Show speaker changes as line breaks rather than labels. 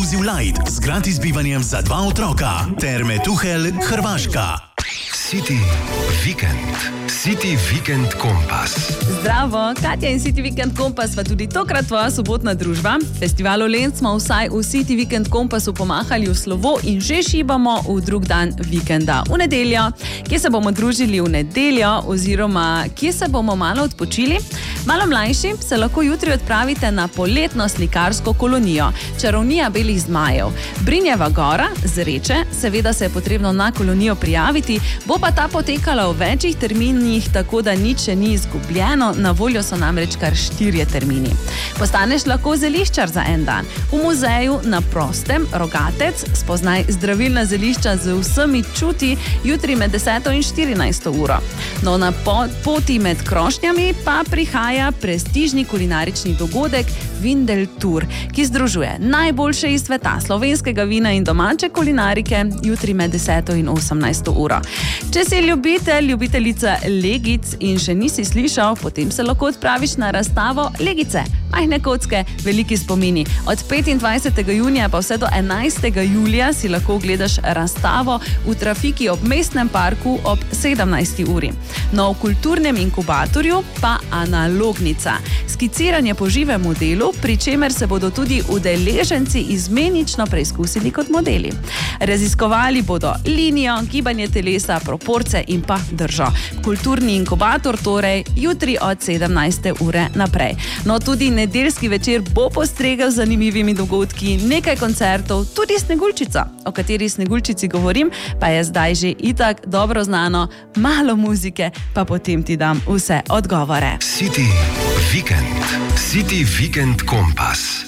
Inclusive Light z gratis bivanjem za 2 otroka. Terme Tuhelj, Hrvaška.
City Weekend. City Weekend Kompas.
Zdravo, Katja in City Weekend Kompas pa tudi tokrat tvoja sobotna družba. Festivalu Lent smo vsaj v City Weekend Kompasu pomahali v slovo in že šibamo v drug dan vikenda, v nedeljo. Kje se bomo družili v nedeljo oziroma kje se bomo malo odpočili? Malo mlajši se lahko jutri odpravite na poletno slikarsko kolonijo Čarovnija belih zmajev. Brinjeva gora, Zreče, seveda se je potrebno na kolonijo prijaviti, bo pa ta potekala v večjih terminih, tako da nič še ni izgubljeno, na voljo so namreč kar 4 termini. Postaneš lahko zeliščar za en dan. V muzeju na prostem Rogatec spoznaj zdravilna zelišča z vsemi čuti jutri med 10. in 14. uro. No, na poti med krošnjami pa prihaja prestižni kulinarični dogodek Vindel Tour, ki združuje najboljše iz sveta slovenskega vina in domače kulinarike jutri med 10. in 18. uro. Če si ljubiteljica legic in še nisi slišal, potem se lahko odpraviš na razstavo Legice. Majhne kocke, veliki spomini. Od 25. junija pa vse do 11. julija si lahko ogledaš razstavo v trafiki ob Mestnem parku ob 17. uri. No, v kulturnem inkubatorju pa analognica. Skiciranje po živem modelu, pri čemer se bodo tudi udeleženci izmenično preizkusili kot modeli. Raziskovali bodo linijo, gibanje telesa, proporce in pa držo. Kulturni inkubator torej jutri od 17. ure naprej. No, tudi nedeljski večer bo postregel z zanimivimi dogodki, nekaj koncertov, tudi Sneguljčica. O kateri Sneguljčici govorim, pa je zdaj že itak dobro znano, malo muzike, pa potem ti dam vse odgovore.
City Weekend. City Weekend Kompas.